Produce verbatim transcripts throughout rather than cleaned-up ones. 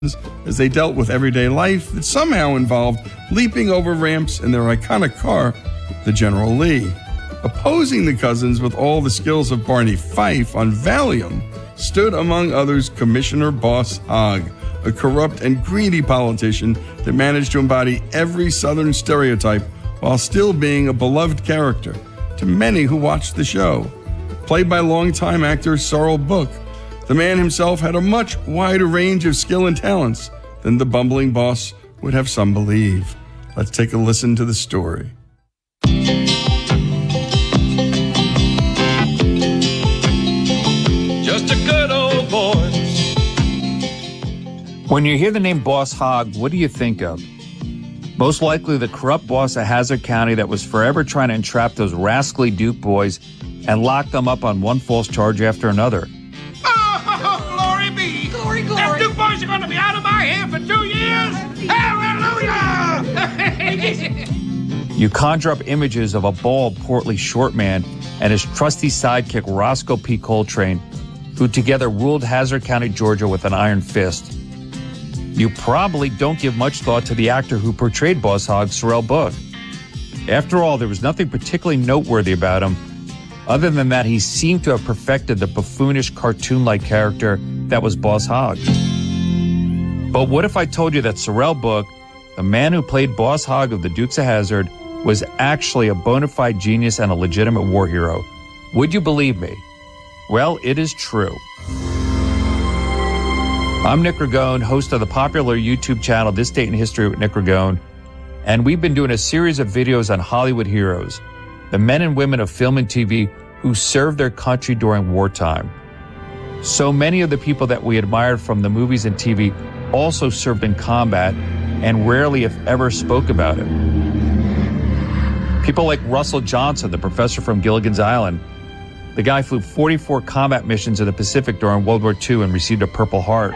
as they dealt with everyday life that somehow involved leaping over ramps in their iconic car, the General Lee. Opposing the cousins with all the skills of Barney Fife on Valium stood, among others, Commissioner Boss Hogg, a corrupt and greedy politician that managed to embody every Southern stereotype while still being a beloved character to many who watched the show. Played by longtime actor Sorrel Book, the man himself had a much wider range of skill and talents than the bumbling boss would have some believe. Let's take a listen to the story. Just a good old boy. When you hear the name Boss Hogg, what do you think of? Most likely the corrupt boss of Hazard County that was forever trying to entrap those rascally Duke boys and lock them up on one false charge after another. Oh, glory be. Glory, glory. Them Duke boys are going to be out of my hair for two years. Hallelujah. You conjure up images of a bald, portly short man and his trusty sidekick Roscoe P. Coltrane, who together ruled Hazard County, Georgia with an iron fist. You probably don't give much thought to the actor who portrayed Boss Hogg, Sorrel Book. After all, there was nothing particularly noteworthy about him, other than that he seemed to have perfected the buffoonish, cartoon-like character that was Boss Hogg. But what if I told you that Sorrel Book, the man who played Boss Hogg of the Dukes of Hazzard, was actually a bona fide genius and a legitimate war hero? Would you believe me? Well, it is true. I'm Nick Ragone, host of the popular YouTube channel This Date in History with Nick Ragone, and we've been doing a series of videos on Hollywood heroes, the men and women of film and T V who served their country during wartime. So many of the people that we admired from the movies and T V also served in combat and rarely, if ever, spoke about it. People like Russell Johnson, the professor from Gilligan's Island. The guy flew forty-four combat missions in the Pacific during World War Two and received a Purple Heart.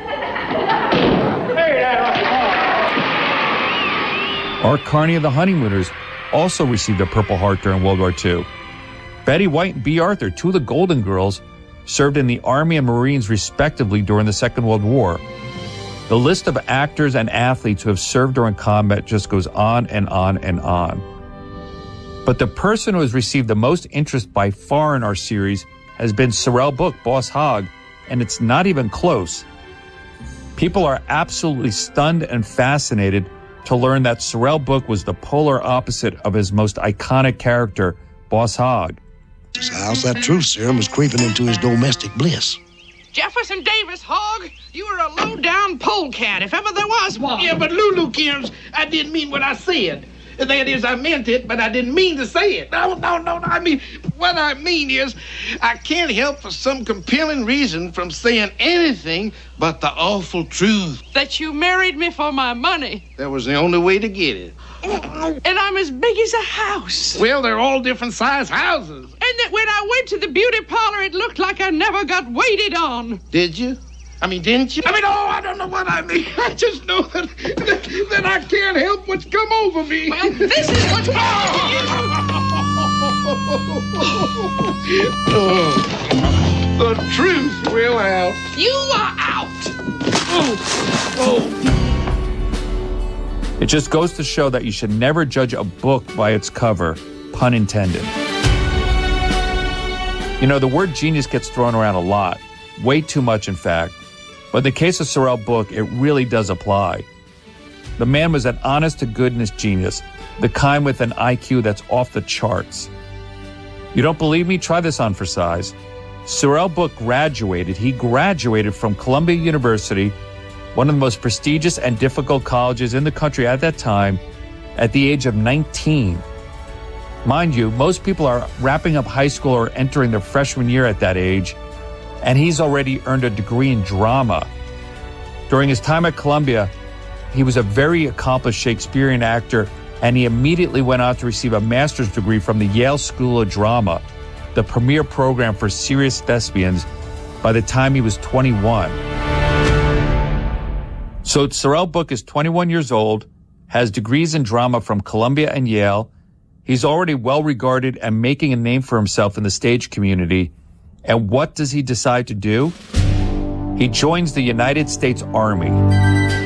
Art Carney of the Honeymooners also received a Purple Heart during World War Two. Betty White and Bea Arthur, two of the Golden Girls, served in the Army and Marines respectively during the Second World War. The list of actors and athletes who have served during combat just goes on and on and on. But the person who has received the most interest by far in our series has been Sorrel Book, Boss Hogg, and it's not even close. People are absolutely stunned and fascinated to learn that Sorrel Book was the polar opposite of his most iconic character, Boss Hogg. How's that truth serum is creeping into his domestic bliss? Jefferson Davis, Hogg, you are a low-down polecat, if ever there was one. Yeah, but Lulu Kims, I didn't mean what I said. That is, I meant it, but I didn't mean to say it. No, no, no, no. I mean, what I mean is, I can't help for some compelling reason from saying anything but the awful truth. That you married me for my money. That was the only way to get it. And I'm as big as a house. Well, they're all different size houses. And that when I went to the beauty parlor, it looked like I never got waited on. Did you? I mean, didn't you? I mean, oh, I don't know what I mean. I just know that, that, that I can't help what's come over me. Well, this is what's happened to you. Oh, the truth will out. You are out. Oh, oh. It just goes to show that you should never judge a book by its cover, pun intended. You know, the word genius gets thrown around a lot, way too much, in fact. But in the case of Sorrel Book, it really does apply. The man was an honest-to-goodness genius, the kind with an I Q that's off the charts. You don't believe me? Try this on for size. Sorrel Book graduated. He graduated from Columbia University, one of the most prestigious and difficult colleges in the country at that time, at the age of nineteen. Mind you, most people are wrapping up high school or entering their freshman year at that age, and he's already earned a degree in drama. During his time at Columbia, he was a very accomplished Shakespearean actor, and he immediately went on to receive a master's degree from the Yale School of Drama, the premier program for serious thespians, by the time he was twenty-one. So Sorrel Book is twenty-one years old, has degrees in drama from Columbia and Yale. He's already well regarded and making a name for himself in the stage community. And what does he decide to do? He joins the United States Army.